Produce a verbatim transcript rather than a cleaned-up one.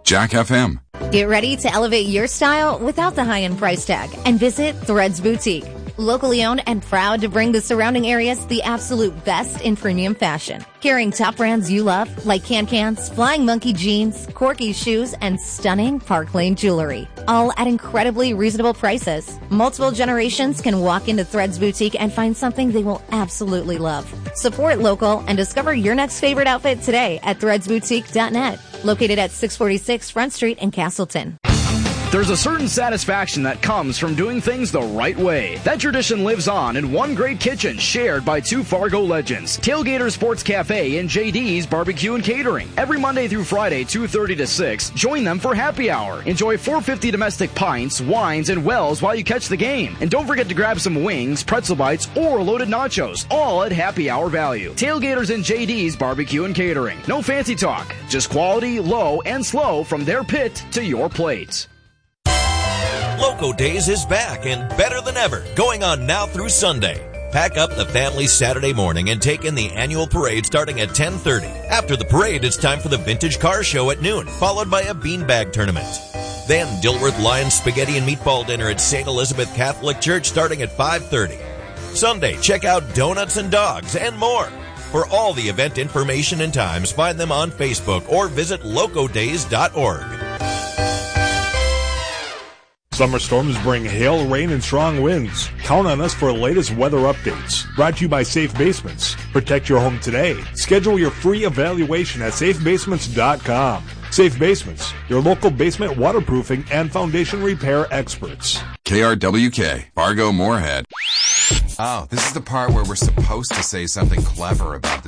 Jack F M. Get ready to elevate your style without the high-end price tag and visit Threads Boutique. Locally owned and proud to bring the surrounding areas the absolute best in premium fashion. Carrying top brands you love like Can-Cans, Flying Monkey jeans, Corky shoes, and stunning Park Lane jewelry. All at incredibly reasonable prices. Multiple generations can walk into Threads Boutique and find something they will absolutely love. Support local and discover your next favorite outfit today at threads boutique dot net. Located at six forty-six Front Street in Castleton. There's a certain satisfaction that comes from doing things the right way. That tradition lives on in one great kitchen shared by two Fargo legends, Tailgater Sports Cafe and J D's Barbecue and Catering. Every Monday through Friday, two thirty to six, join them for happy hour. Enjoy four fifty domestic pints, wines, and wells while you catch the game. And don't forget to grab some wings, pretzel bites, or loaded nachos, all at happy hour value. Tailgaters and J D's Barbecue and Catering. No fancy talk, just quality, low, and slow from their pit to your plate. Loco Days is back and better than ever, going on now through Sunday. Pack up the family Saturday morning and take in the annual parade starting at ten thirty. After the parade, it's time for the Vintage Car Show at noon, followed by a beanbag tournament. Then Dilworth Lions Spaghetti and Meatball Dinner at Saint Elizabeth Catholic Church starting at five thirty. Sunday, check out Donuts and Dogs and more. For all the event information and times, find them on Facebook or visit loco days dot org. Summer storms bring hail, rain, and strong winds. Count on us for the latest weather updates. Brought to you by Safe Basements. Protect your home today. Schedule your free evaluation at safe basements dot com. Safe Basements, your local basement waterproofing and foundation repair experts. K R W K, Fargo Moorhead. Oh, this is the part where we're supposed to say something clever about this